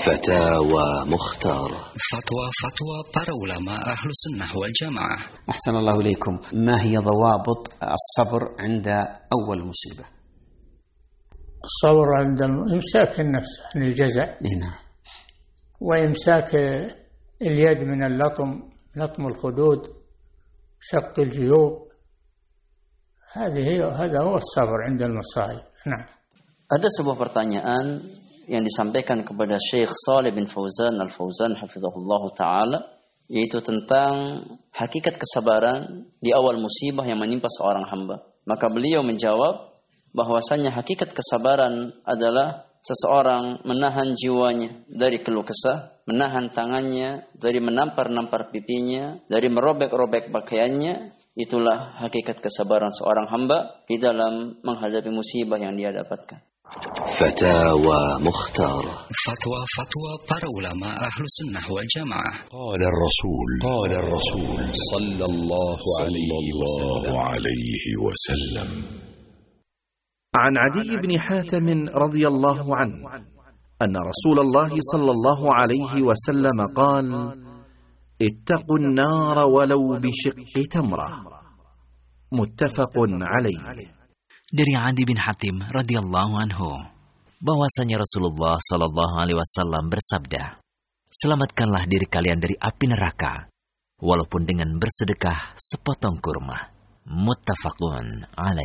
فتاوى مختارة. فتوى para ulama ahlu sunnah wal jamaah. أحسن الله إليكم. ما هي ضوابط الصبر عند أول مصيبة؟ الصبر عند إمساك النفس عن الجزع. نعم. وإمساك اليد من لطم الخدود، شق الجيوب. هذا هو الصبر عند المصائب. نعم. Ada sebuah pertanyaan yang disampaikan kepada Syekh Shalih bin Fauzan Al-Fauzan hafizahullah ta'ala, yaitu tentang hakikat kesabaran di awal musibah yang menimpa seorang hamba. Maka beliau menjawab bahwasanya hakikat kesabaran adalah seseorang menahan jiwanya dari keluh kesah, menahan tangannya dari menampar-nampar pipinya, dari merobek-robek pakaiannya. Itulah hakikat kesabaran seorang hamba di dalam menghadapi musibah yang dia dapatkan. فتاوى مختارة. فتوى para ulama ahlu sunnah wal jamaah. قال الرسول صلى الله عليه وسلم. عن عدي بن حاتم رضي الله عنه أن رسول الله صلى الله عليه وسلم قال: اتقوا النار ولو بشق تمرة. متفق عليه. Dari Adi bin Hatim radhiyallahu anhu bahwasanya Rasulullah sallallahu alaihi wasallam bersabda, selamatkanlah diri kalian dari api neraka walaupun dengan bersedekah sepotong kurma. Muttafaqun alaih.